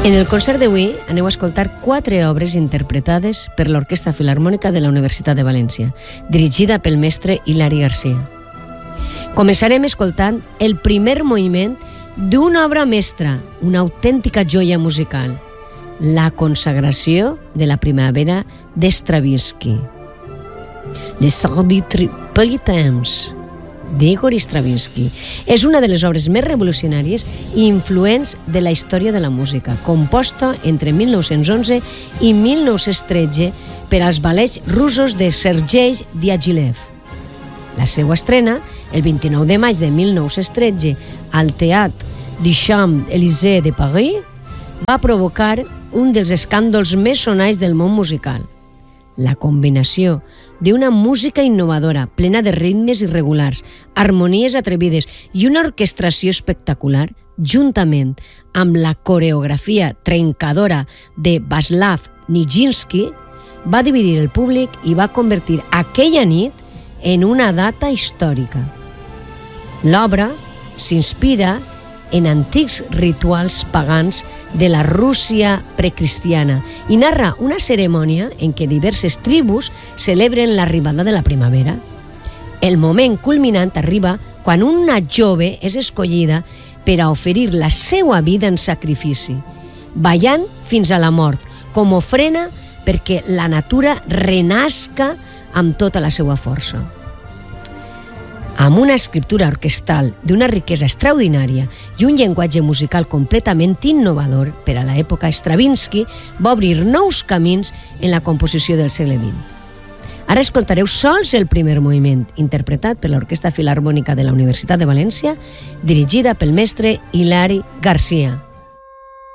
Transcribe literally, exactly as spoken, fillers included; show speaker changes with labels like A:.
A: En el concert d'avui aneu a escoltar quatre obres interpretades per l'Orquestra Filharmònica de la Universitat de València, dirigida pel mestre Hilari García. Començarem escoltant el primer moviment d'una obra mestra, una autèntica joia musical, la consagració de la primavera d'Stravinsky. Les Sardis Printemps, d'Igor Stravinsky. És una de les obres més revolucionàries i influents de la història de la música, composta entre mil nou-cents onze i mil nou-cents tretze per als ballets russos de Sergei Diaghilev. La seva estrena, el vint-i-nou de maig de mil nou-cents tretze, al Théâtre du Champs-Élysées de París, va provocar un dels escàndols més sonats del món musical. La combinació d'una música innovadora, plena de ritmes irregulars, harmonies atrevides i una orquestració espectacular, juntament amb la coreografia trencadora de Václav Nijinsky, va dividir el públic i va convertir aquella nit en una data històrica. L'obra s'inspira en antics rituals pagans de la Rússia precristiana i narra una cerimònia en què diverses tribus celebren l'arribada de la primavera. El moment culminant arriba quan una jove és escollida per a oferir la seva vida en sacrifici, ballant fins a la mort, com ofrena perquè la natura renasca amb tota la seva força. Amb una escriptura orquestral d'una riquesa extraordinària i un llenguatge musical completament innovador per a l'època, Stravinsky va obrir nous camins en la composició del segle vint. Ara escoltareu sols el primer moviment, interpretat per l'Orquestra Filharmònica de la Universitat de València, dirigida pel mestre Hilari García.